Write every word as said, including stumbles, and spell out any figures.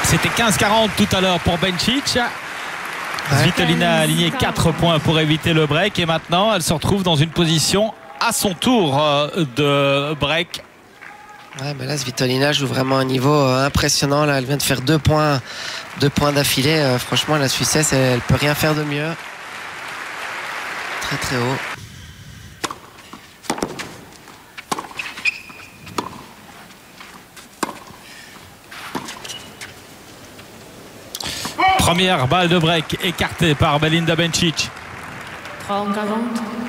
C'était quinze quarante tout à l'heure pour Bencic. Svitolina a aligné quatre points pour éviter le break. Et maintenant, elle se retrouve dans une position à son tour de break. Ouais, mais là, Svitolina joue vraiment un niveau impressionnant. Là, elle vient de faire deux points, deux points d'affilée. Euh, franchement, la Suissesse, elle, elle peut rien faire de mieux. Très très haut. Première balle de break écartée par Belinda Bencic. trente quarante.